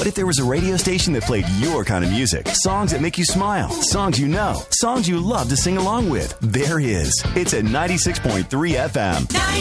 What if there was a radio station that played your kind of music? Songs that make you smile, songs you know, songs you love to sing along with. There is. It's at 96.3 FM.